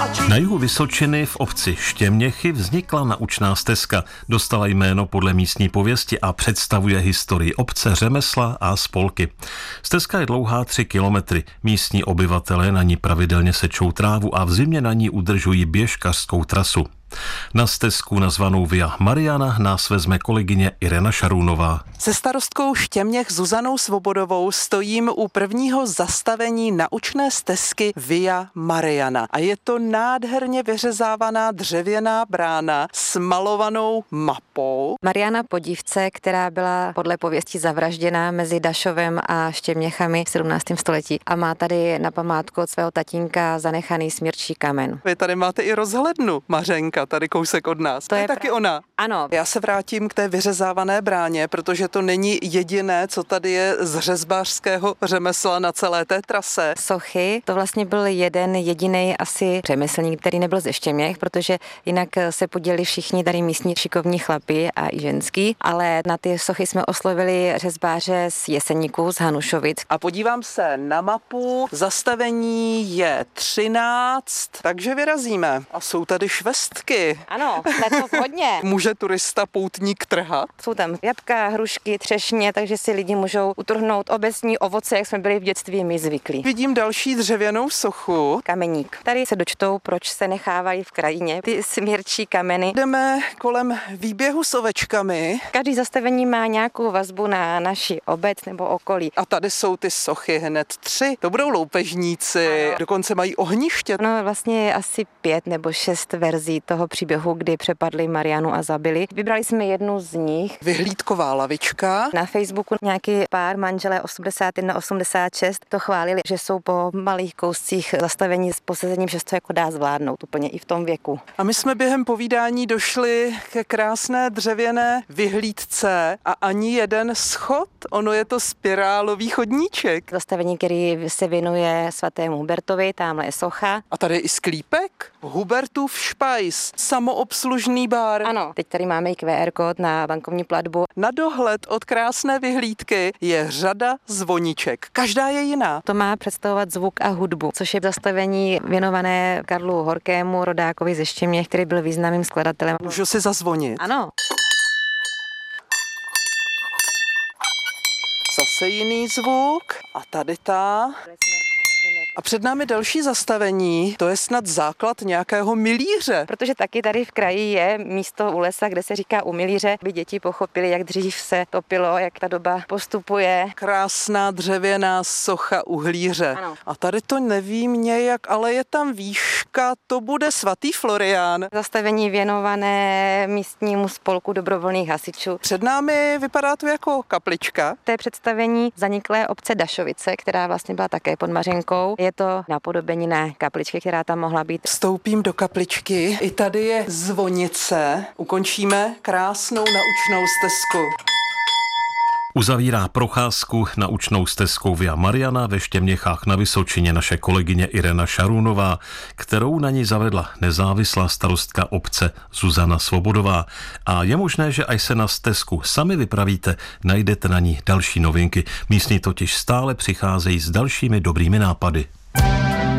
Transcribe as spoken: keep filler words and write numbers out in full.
Na jihu Vysočiny v obci Štěměchy vznikla naučná stezka. Dostala jméno podle místní pověsti a představuje historii obce, řemesla a spolky. Stezka je dlouhá tři kilometry. Místní obyvatelé na ní pravidelně sečou trávu a v zimě na ní udržují běžkařskou trasu. Na stezku nazvanou Via Mariana nás vezme kolegyně Irena Šarunová. Se starostkou Štěměch Zuzanou Svobodovou stojím u prvního zastavení naučné stezky Via Mariana. A je to nádherně vyřezávaná dřevěná brána s malovanou mapou. Mariana Podivce, která byla podle pověsti zavražděná mezi Dašovem a Štěměchami v sedmnáctém století a má tady na památku od svého tatínka zanechaný smírčí kamen. Vy tady máte i rozhlednu, Mařenka, tady kousek od nás. To, to je, je taky pra... ona. Ano. Já se vrátím k té vyřezávané bráně, protože to není jediné, co tady je z řezbářského řemesla na celé té trase. Sochy, to vlastně byl jeden jediný asi řemeslník, který nebyl ze Štěměch, protože jinak se podělili všichni tady místní šikovní chlapi a i ženský, ale na ty sochy jsme oslovili řezbáře z Jeseníku, z Hanušovic. A podívám se na mapu, zastavení je třináct, takže vyrazíme. A jsou tady švestky. Ano, to hodně. Může turista poutník trhat? Jsou tam jablka, hrušky, třešně, takže si lidi můžou utrhnout obecní ovoce, jak jsme byli v dětství my zvyklí. Vidím další dřevěnou sochu. Kameník. Tady se dočtou, proč se nechávají v krajině ty smírčí kameny. Jdeme kolem výběhu s ovečkami. Každý zastavení má nějakou vazbu na naši obec nebo okolí. A tady jsou ty sochy hned tři. To budou loupežníci, ano. Dokonce mají ohniště. No vlastně je asi pět nebo šest verzí toho příběhu, kdy přepadli Marianu a zabili. Vybrali jsme jednu z nich. Vyhlídková lavička. Na Facebooku nějaký pár manželé osmdesát jedna osmdesát šest to chválili, že jsou po malých kouscích zastavení s posazením, že to jako dá zvládnout úplně i v tom věku. A my jsme během povídání došli ke krásné dřevěné vyhlídce a ani jeden schod, ono je to spirálový chodníček. Zastavení, který se věnuje svatému Hubertovi, tamhle je socha. A tady je i sklípek? Hubertův špajs, samoobslužný bar. Ano, teď tady máme i Q R kód na bankovní platbu. Na dohled od krásné vyhlídky je řada zvoniček. Každá je jiná. To má představovat zvuk a hudbu, což je zastavení věnované Karlu Horkému, rodákovi ze Štěměch, který byl významným skladatelem. Můžu si zazvonit? Ano. Zase jiný zvuk. A tady ta. A před námi další zastavení, to je snad základ nějakého milíře. Protože taky tady v kraji je místo u lesa, kde se říká u milíře, aby děti pochopili, jak dřív se topilo, jak ta doba postupuje. Krásná dřevěná socha uhlíře. Ano. A tady to nevím nějak, ale je tam výška, to bude svatý Florián. Zastavení věnované místnímu spolku dobrovolných hasičů. Před námi vypadá to jako kaplička. To je představení zaniklé obce Dašovice, která vlastně byla také pod Mařenkou. Je to napodobenina kapličky, která tam mohla být. Vstoupím do kapličky. I tady je zvonice. Ukončíme krásnou naučnou stezku. Uzavírá procházku naučnou stezkou Via Mariana ve Štěměchách na Vysočině naše kolegyně Irena Šarunová, kterou na ní zavedla nezávislá starostka obce Zuzana Svobodová. A je možné, že až se na stezku sami vypravíte, najdete na ní další novinky. Místní totiž stále přicházejí s dalšími dobrými nápady.